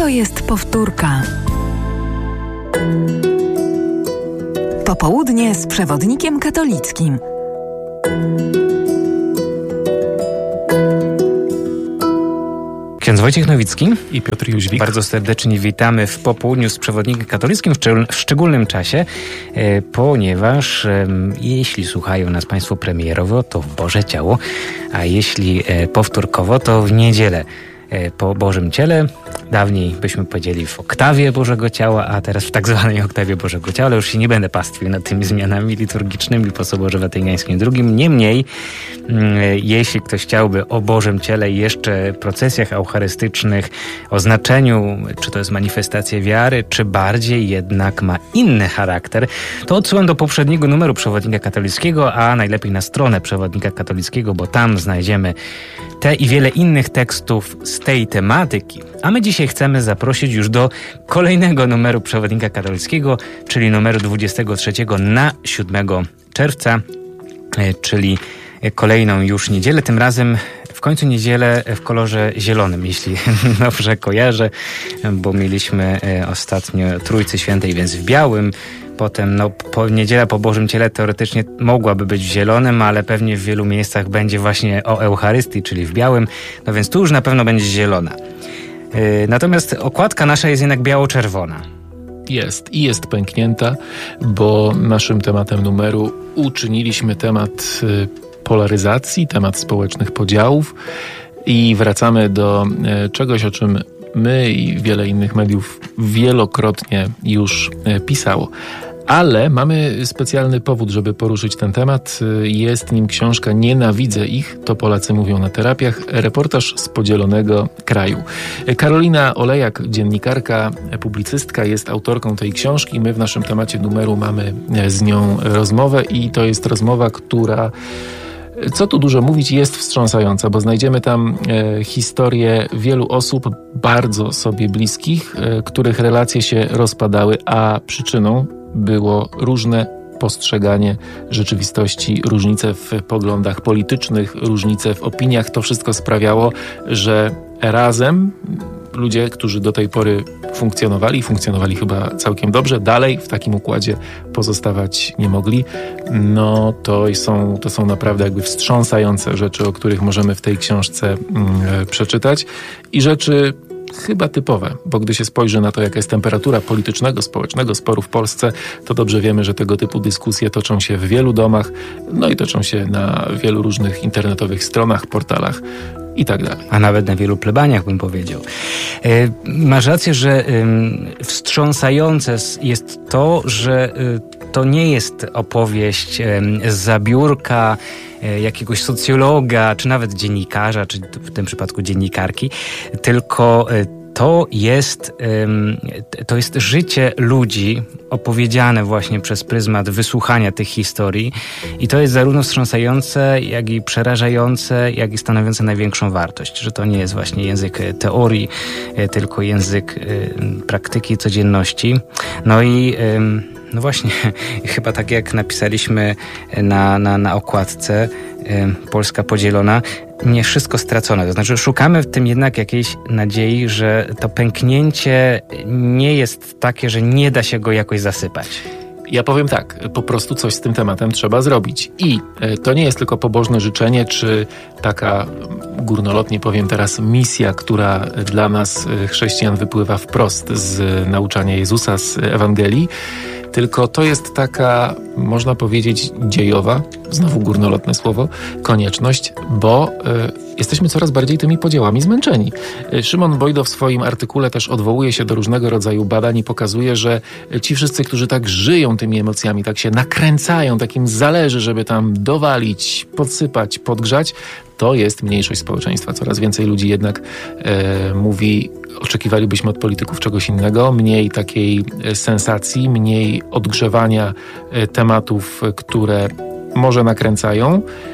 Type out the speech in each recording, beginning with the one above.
To jest powtórka. Popołudnie z przewodnikiem katolickim. Ksiądz Wojciech Nowicki i Piotr Jóźwik. Bardzo serdecznie witamy w popołudniu z przewodnikiem katolickim w szczególnym czasie, ponieważ jeśli słuchają nas Państwo premierowo, to w Boże Ciało, a jeśli powtórkowo, to w niedzielę po Bożym Ciele. Dawniej byśmy powiedzieli w oktawie Bożego Ciała, a teraz w tak zwanej oktawie Bożego Ciała, ale już się nie będę pastwił nad tymi zmianami liturgicznymi po Soborze Watykańskim II. Niemniej, jeśli ktoś chciałby o Bożym Ciele i jeszcze procesjach eucharystycznych, o znaczeniu, czy to jest manifestacja wiary, czy bardziej jednak ma inny charakter, to odsyłam do poprzedniego numeru Przewodnika Katolickiego, a najlepiej na stronę Przewodnika Katolickiego, bo tam znajdziemy te i wiele innych tekstów z tej tematyki. A my dzisiaj chcemy zaprosić już do kolejnego numeru Przewodnika Katolickiego, czyli numeru 23 na 7 czerwca, czyli kolejną już niedzielę, tym razem w końcu niedzielę w kolorze zielonym, jeśli dobrze kojarzę, bo mieliśmy ostatnio Trójcy Świętej, więc w białym. Potem niedziela po Bożym Ciele teoretycznie mogłaby być w zielonym, ale pewnie w wielu miejscach będzie właśnie o Eucharystii, czyli w białym, no więc tu już na pewno będzie zielona. Natomiast okładka nasza jest jednak biało-czerwona. Jest pęknięta, bo naszym tematem numeru uczyniliśmy temat polaryzacji, temat społecznych podziałów i wracamy do czegoś, o czym my i wiele innych mediów wielokrotnie już pisało. Ale mamy specjalny powód, żeby poruszyć ten temat. Jest nim książka Nienawidzę ich, to Polacy mówią na terapiach, reportaż z podzielonego kraju. Karolina Olejak, dziennikarka, publicystka, jest autorką tej książki. My w naszym temacie numeru mamy z nią rozmowę i to jest rozmowa, która, co tu dużo mówić, jest wstrząsająca, bo znajdziemy tam historię wielu osób bardzo sobie bliskich, których relacje się rozpadały, a przyczyną było różne postrzeganie rzeczywistości, różnice w poglądach politycznych, różnice w opiniach. To wszystko sprawiało, że razem ludzie, którzy do tej pory funkcjonowali chyba całkiem dobrze, dalej w takim układzie pozostawać nie mogli. No to są naprawdę jakby wstrząsające rzeczy, o których możemy w tej książce przeczytać i rzeczy chyba typowe, bo gdy się spojrzy na to, jaka jest temperatura politycznego, społecznego sporu w Polsce, to dobrze wiemy, że tego typu dyskusje toczą się w wielu domach, no i toczą się na wielu różnych internetowych stronach, portalach i tak dalej. A nawet na wielu plebaniach, bym powiedział. Masz rację, że wstrząsające jest to, że to nie jest opowieść z zabiórka jakiegoś socjologa, czy nawet dziennikarza, czy w tym przypadku dziennikarki, tylko to jest życie ludzi opowiedziane właśnie przez pryzmat wysłuchania tych historii i to jest zarówno wstrząsające, jak i przerażające, jak i stanowiące największą wartość, że to nie jest właśnie język teorii, tylko język praktyki, codzienności. No i no właśnie, chyba tak jak napisaliśmy na okładce, Polska podzielona, nie wszystko stracone. To znaczy szukamy w tym jednak jakiejś nadziei, że to pęknięcie nie jest takie, że nie da się go jakoś zasypać. Ja powiem tak, po prostu coś z tym tematem trzeba zrobić. I to nie jest tylko pobożne życzenie, czy taka, górnolotnie powiem teraz, misja, która dla nas, chrześcijan, wypływa wprost z nauczania Jezusa, z Ewangelii, tylko to jest taka, można powiedzieć, dziejowa, znowu górnolotne słowo, konieczność, bo jesteśmy coraz bardziej tymi podziałami zmęczeni. Szymon Bojdo w swoim artykule też odwołuje się do różnego rodzaju badań i pokazuje, że ci wszyscy, którzy tak żyją tymi emocjami, tak się nakręcają, takim zależy, żeby tam dowalić, podsypać, podgrzać, to jest mniejszość społeczeństwa. Coraz więcej ludzi jednak mówi, oczekiwalibyśmy od polityków czegoś innego, mniej takiej sensacji, mniej odgrzewania tematów, które może nakręcają.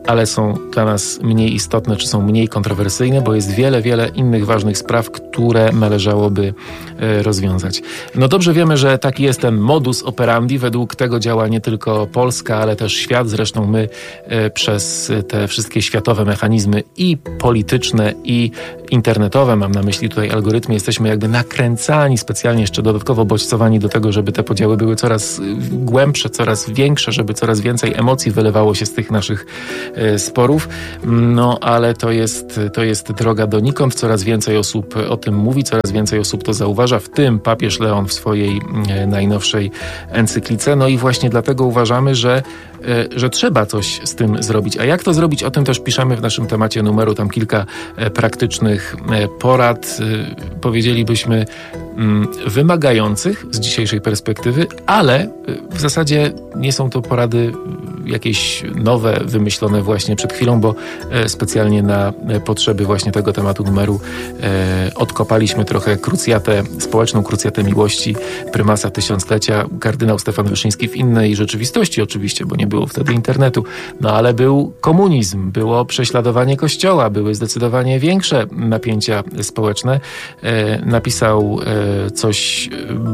ale są dla nas mniej istotne, czy są mniej kontrowersyjne, bo jest wiele, wiele innych ważnych spraw, które należałoby rozwiązać. No dobrze wiemy, że taki jest ten modus operandi, według tego działa nie tylko Polska, ale też świat. Zresztą my przez te wszystkie światowe mechanizmy i polityczne, i internetowe, mam na myśli tutaj algorytmy, jesteśmy jakby nakręcani, specjalnie jeszcze dodatkowo bodźcowani do tego, żeby te podziały były coraz głębsze, coraz większe, żeby coraz więcej emocji wylewało się z tych naszych sporów. No ale to jest droga donikąd. Coraz więcej osób o tym mówi, coraz więcej osób to zauważa, w tym papież Leon w swojej najnowszej encyklice. No i właśnie dlatego uważamy, że trzeba coś z tym zrobić. A jak to zrobić? O tym też piszemy w naszym temacie numeru. Tam kilka praktycznych porad, powiedzielibyśmy wymagających z dzisiejszej perspektywy, ale w zasadzie nie są to porady jakieś nowe, wymyślone właśnie przed chwilą, bo specjalnie na potrzeby właśnie tego tematu numeru odkopaliśmy trochę społeczną krucjatę miłości prymasa tysiąclecia, kardynał Stefan Wyszyński w innej rzeczywistości oczywiście, bo nie było wtedy internetu, no ale był komunizm, było prześladowanie Kościoła, były zdecydowanie większe napięcia społeczne. Napisał coś,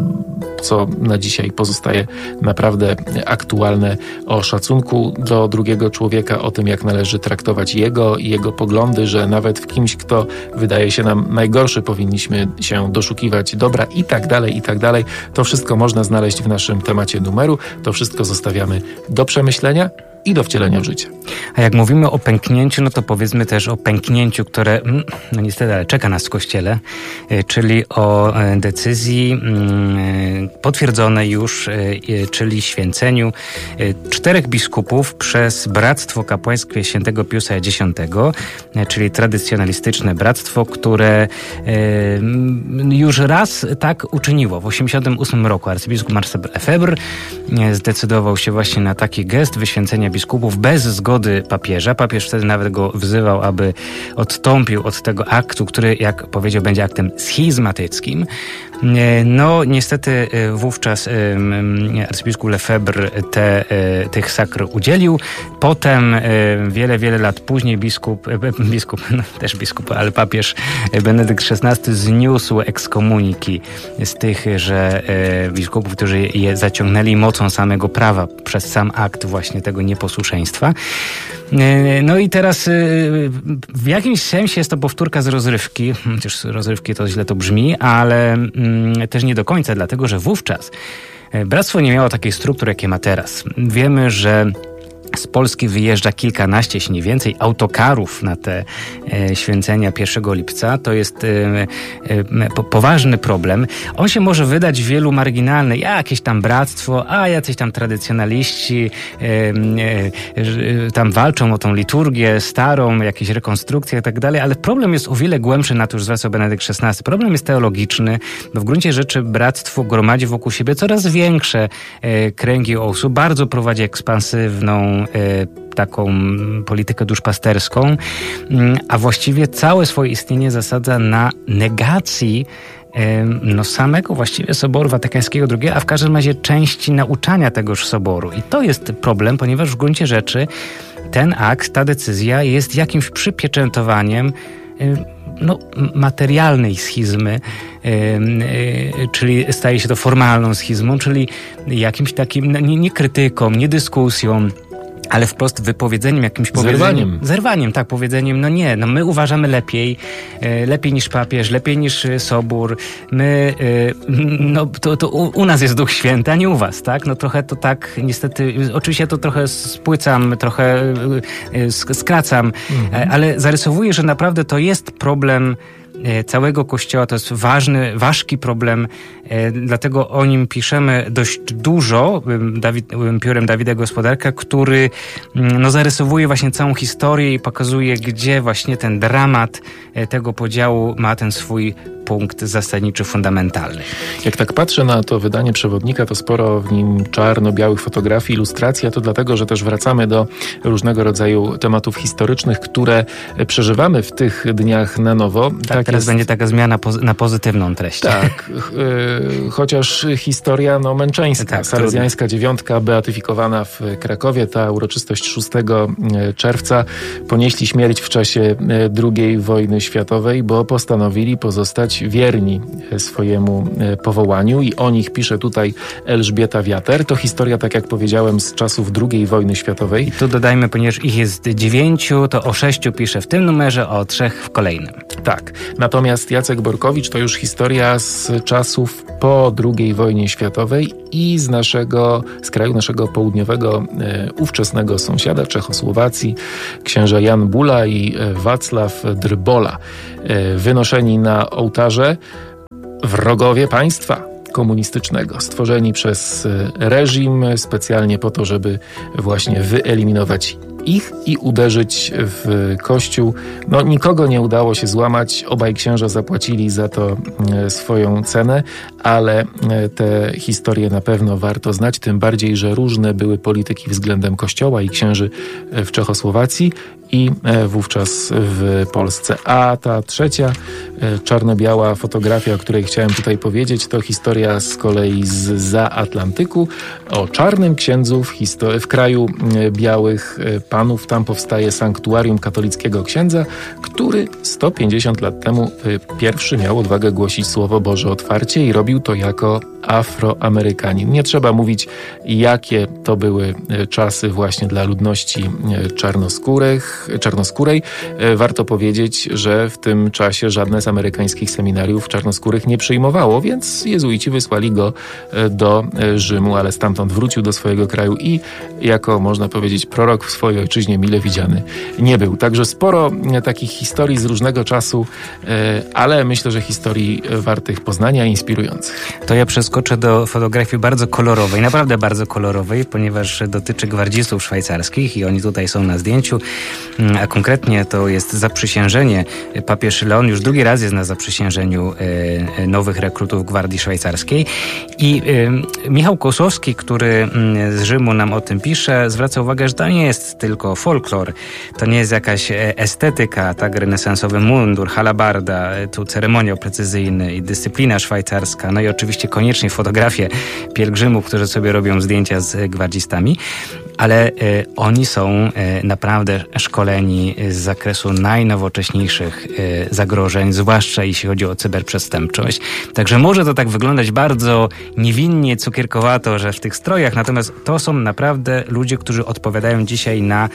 co na dzisiaj pozostaje naprawdę aktualne, o szacunku do drugiego człowieka, o tym, jak należy traktować jego i jego poglądy, że nawet w kimś, kto wydaje się nam najgorszy, powinniśmy się doszukiwać dobra i tak dalej, i tak dalej. To wszystko można znaleźć w naszym temacie numeru. To wszystko zostawiamy do przemyślenia i do wcielenia w życie. A jak mówimy o pęknięciu, no to powiedzmy też o pęknięciu, które no niestety ale czeka nas w Kościele, czyli o decyzji potwierdzonej już, czyli święceniu 4 biskupów przez Bractwo Kapłańskie Świętego Piusa X, czyli tradycjonalistyczne bractwo, które już raz tak uczyniło. W 1988 roku arcybiskup Marcel Lefebvre zdecydował się właśnie na taki gest wyświęcenia biskupów bez zgody papieża. Papież wtedy nawet go wzywał, aby odstąpił od tego aktu, który, jak powiedział, będzie aktem schizmatyckim. No, niestety wówczas arcybiskup Lefebvre tych sakr udzielił. Potem, wiele lat później ale papież Benedykt XVI zniósł ekskomuniki z tych, że biskupów, którzy je zaciągnęli mocą samego prawa przez sam akt właśnie tego nieposłuszeństwa. No i teraz w jakimś sensie jest to powtórka z rozrywki, chociaż rozrywki to źle to brzmi, ale też nie do końca, dlatego że wówczas bractwo nie miało takiej struktury, jakie ma teraz. Wiemy, że z Polski wyjeżdża kilkanaście, jeśli nie więcej, autokarów na te święcenia 1 lipca. To jest poważny problem. On się może wydać wielu marginalny. Jakieś tam bractwo, a jacyś tam tradycjonaliści tam walczą o tą liturgię starą, jakieś rekonstrukcje i tak dalej, ale problem jest o wiele głębszy, na to już zwracał Benedykt XVI. Problem jest teologiczny, bo w gruncie rzeczy bractwo gromadzi wokół siebie coraz większe kręgi osób, bardzo prowadzi ekspansywną taką politykę duszpasterską, a właściwie całe swoje istnienie zasadza na negacji samego właściwie Soboru Watykańskiego II, a w każdym razie części nauczania tegoż Soboru. I to jest problem, ponieważ w gruncie rzeczy ten akt, ta decyzja jest jakimś przypieczętowaniem materialnej schizmy, czyli staje się to formalną schizmą, czyli jakimś takim nie krytyką, nie dyskusją, ale wprost wypowiedzeniem, jakimś powiedzeniem. Zerwaniem, tak, powiedzeniem, my uważamy lepiej niż papież, lepiej niż Sobór, to u nas jest Duch Święty, a nie u was, tak? No trochę to tak, niestety, oczywiście to trochę spłycam, trochę skracam, ale zarysowuję, że naprawdę to jest problem całego Kościoła, to jest ważki problem, dlatego o nim piszemy dość dużo, piórem Dawida Gospodarka, który zarysowuje właśnie całą historię i pokazuje, gdzie właśnie ten dramat tego podziału ma ten swój punkt zasadniczy, fundamentalny. Jak tak patrzę na to wydanie przewodnika, to sporo w nim czarno-białych fotografii, ilustracji, a to dlatego, że też wracamy do różnego rodzaju tematów historycznych, które przeżywamy w tych dniach na nowo. Tak, teraz będzie taka zmiana na pozytywną treść. Tak, chociaż historia męczeńska. Tak, Salezjańska dziewiątka beatyfikowana w Krakowie, ta uroczystość 6 czerwca, ponieśli śmierć w czasie II wojny światowej, bo postanowili pozostać wierni swojemu powołaniu i o nich pisze tutaj Elżbieta Wiater. To historia, tak jak powiedziałem, z czasów II wojny światowej. I tu dodajmy, ponieważ ich jest 9, to o 6 pisze w tym numerze, o 3 w kolejnym. Tak. Natomiast Jacek Borkowicz to już historia z czasów po II wojnie światowej i z kraju naszego południowego, ówczesnego sąsiada Czechosłowacji, księża Jan Bula i Wacław Drbola. Wynoszeni na ołtarze wrogowie państwa komunistycznego, stworzeni przez reżim specjalnie po to, żeby właśnie wyeliminować ich i uderzyć w Kościół. Nikogo nie udało się złamać. Obaj księża zapłacili za to swoją cenę, ale te historie na pewno warto znać, tym bardziej, że różne były polityki względem Kościoła i księży w Czechosłowacji i wówczas w Polsce. A ta trzecia czarno-biała fotografia, o której chciałem tutaj powiedzieć, to historia z kolei zza Atlantyku o czarnym księdzu w kraju białych panów. Tam powstaje sanktuarium katolickiego księdza, który 150 lat temu pierwszy miał odwagę głosić Słowo Boże otwarcie i robił to jako Afroamerykanin. Nie trzeba mówić, jakie to były czasy właśnie dla ludności czarnoskórej. Warto powiedzieć, że w tym czasie żadne z amerykańskich seminariów czarnoskórych nie przyjmowało, więc jezuici wysłali go do Rzymu, ale stamtąd wrócił do swojego kraju i jako, można powiedzieć, prorok w swojej ojczyźnie mile widziany nie był. Także sporo takich historii z różnego czasu, ale myślę, że historii wartych poznania i inspirujących. To ja przeskoczę do fotografii bardzo kolorowej, naprawdę bardzo kolorowej, ponieważ dotyczy gwardzistów szwajcarskich i oni tutaj są na zdjęciu, a konkretnie to jest zaprzysiężenie. Papież Leon już drugi raz jest na zaprzysiężeniu nowych rekrutów Gwardii Szwajcarskiej i Michał Kłosowski, który z Rzymu nam o tym pisze, zwraca uwagę, że to nie jest tylko folklor, to nie jest jakaś estetyka, tak, renesansowy mundur, halabarda, tu ceremoniał precyzyjny i dyscyplina szwajcarska, no i oczywiście koniecznie fotografie pielgrzymów, którzy sobie robią zdjęcia z gwardzistami, ale oni są naprawdę szkoleni z zakresu najnowocześniejszych zagrożeń, zwłaszcza jeśli chodzi o cyberprzestępczość. Także może to tak wyglądać bardzo niewinnie, cukierkowato, że w tych strojach, natomiast to są naprawdę ludzie, którzy odpowiadają dzisiaj na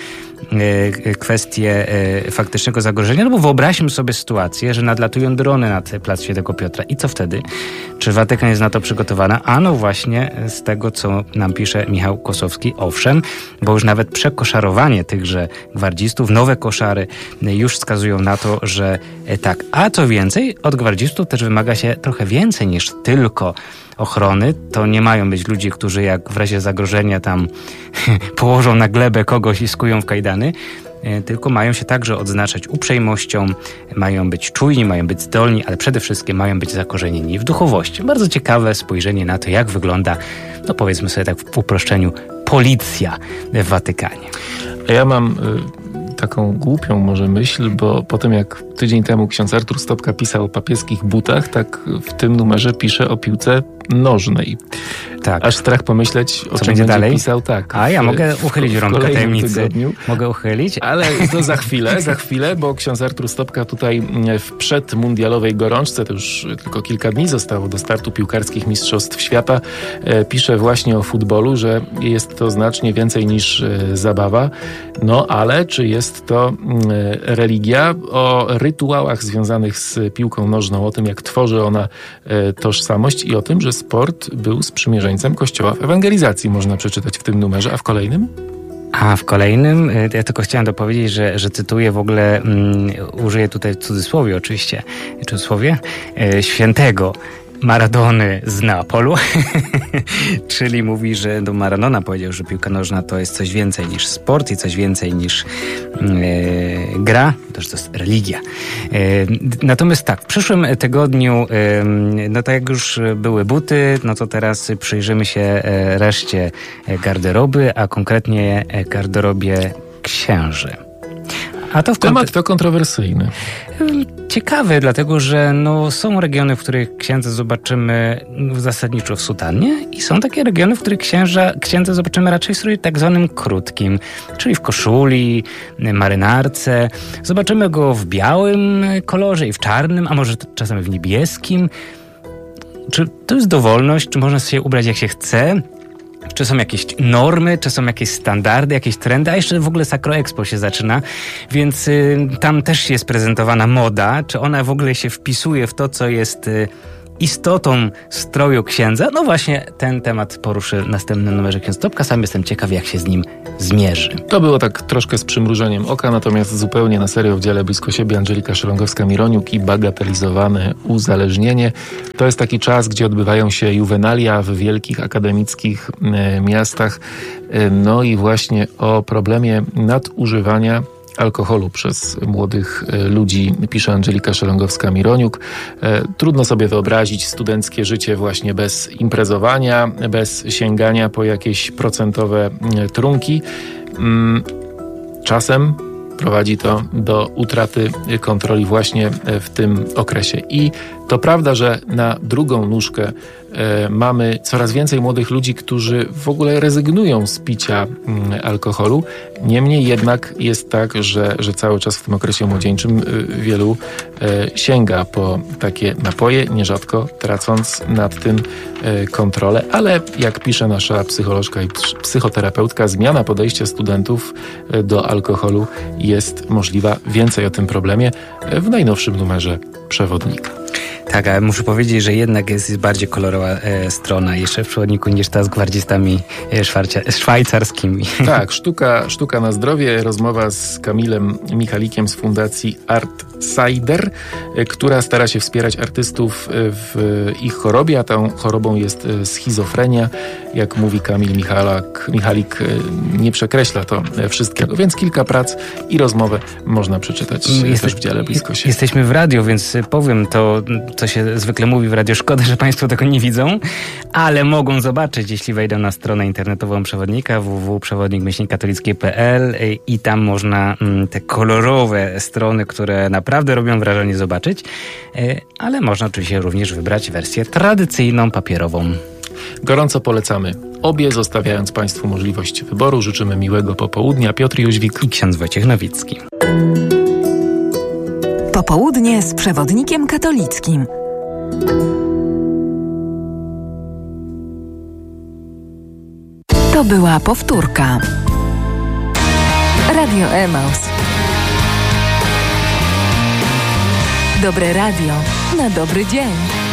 kwestie faktycznego zagrożenia, no bo wyobraźmy sobie sytuację, że nadlatują drony nad plac Świętego Piotra. I co wtedy? Czy Watykan jest na to przygotowany? No właśnie z tego, co nam pisze Michał Kłosowski, owszem, bo już nawet przekoszarowanie tychże gwardzistów, nowe koszary już wskazują na to, że tak. A co więcej, od gwardzistów też wymaga się trochę więcej niż tylko ochrony. To nie mają być ludzie, którzy jak w razie zagrożenia tam położą na glebę kogoś i skują w kajdany, tylko mają się także odznaczać uprzejmością, mają być czujni, mają być zdolni, ale przede wszystkim mają być zakorzenieni w duchowości. Bardzo ciekawe spojrzenie na to, jak wygląda, no powiedzmy sobie tak w uproszczeniu, policja w Watykanie. A ja mam taką głupią może myśl, bo po tym jak tydzień temu ksiądz Artur Stopka pisał o papieskich butach, tak w tym numerze pisze o piłce nożnej. Tak. Aż strach pomyśleć, o czym będzie dalej pisał. Tak. A ja mogę uchylić rąbkę tajemnicy. Tygodniu. Mogę uchylić. Ale to za chwilę, bo ksiądz Artur Stopka tutaj w przedmundialowej gorączce, to już tylko kilka dni zostało do startu piłkarskich mistrzostw świata, pisze właśnie o futbolu, że jest to znacznie więcej niż zabawa. No ale czy jest to religia? O rytuałach związanych z piłką nożną, o tym, jak tworzy ona tożsamość i o tym, że sport był sprzymierzeńcem Kościoła w ewangelizacji, można przeczytać w tym numerze, a w kolejnym? A w kolejnym, ja tylko chciałem dopowiedzieć, że cytuję w ogóle, użyję tutaj w cudzysłowie oczywiście, świętego Maradony z Neapolu, czyli mówi, że Maradona powiedział, że piłka nożna to jest coś więcej niż sport i coś więcej niż gra, to jest religia. Natomiast tak, w przyszłym tygodniu, no tak jak już były buty, no to teraz przyjrzymy się reszcie garderoby, a konkretnie garderobie księży. A to temat to kontrowersyjny. Ciekawy, dlatego że są regiony, w których księdza zobaczymy zasadniczo w sutannie i są takie regiony, w których księdza zobaczymy raczej w stroju tak zwanym krótkim, czyli w koszuli, marynarce. Zobaczymy go w białym kolorze i w czarnym, a może czasem w niebieskim. Czy to jest dowolność? Czy można się ubrać jak się chce? Czy są jakieś normy, czy są jakieś standardy, jakieś trendy, a jeszcze w ogóle Sacro Expo się zaczyna, więc tam też jest prezentowana moda, czy ona w ogóle się wpisuje w to, co jest istotą stroju księdza. No właśnie ten temat poruszy w następnym numerze Ksiądz Topka. Sam jestem ciekaw, jak się z nim zmierzy. To było tak troszkę z przymrużeniem oka, natomiast zupełnie na serio w dziale Blisko siebie Andżelika Szelongowska-Mironiuk i bagatelizowane uzależnienie. To jest taki czas, gdzie odbywają się juwenalia w wielkich akademickich miastach. No i właśnie o problemie nadużywania alkoholu przez młodych ludzi pisze Andżelika Szelongowska-Mironiuk. Trudno sobie wyobrazić studenckie życie właśnie bez imprezowania, bez sięgania po jakieś procentowe trunki. Czasem prowadzi to do utraty kontroli właśnie w tym okresie. I to prawda, że na drugą nóżkę mamy coraz więcej młodych ludzi, którzy w ogóle rezygnują z picia alkoholu. Niemniej jednak jest tak, że cały czas w tym okresie młodzieńczym wielu sięga po takie napoje, nierzadko tracąc nad tym kontrolę. Ale jak pisze nasza psycholożka i psychoterapeutka, zmiana podejścia studentów do alkoholu jest możliwa. Więcej o tym problemie w najnowszym numerze Przewodnika. Tak, ale muszę powiedzieć, że jednak jest bardziej kolorowa strona jeszcze w przewodniku niż ta z gwardzistami szwajcarskimi. Tak, sztuka na zdrowie. Rozmowa z Kamilem Michalikiem z Fundacji Artsider, która stara się wspierać artystów w ich chorobie, a tą chorobą jest schizofrenia. Jak mówi Kamil Michalik nie przekreśla to wszystkiego, więc kilka prac i rozmowę można przeczytać też w dziale Blisko siebie. Jesteśmy w radio, więc powiem to, co się zwykle mówi w radio. Szkoda, że Państwo tego nie widzą, ale mogą zobaczyć, jeśli wejdą na stronę internetową Przewodnika www.przewodnik-katolicki.pl i tam można te kolorowe strony, które naprawdę robią wrażenie, zobaczyć, ale można oczywiście również wybrać wersję tradycyjną, papierową. Gorąco polecamy obie, zostawiając Państwu możliwość wyboru. Życzymy miłego popołudnia. Piotr Jóźwik i ksiądz Wojciech Nowicki. Popołudnie z Przewodnikiem Katolickim. To była powtórka. Radio Emaus. Dobre radio na dobry dzień.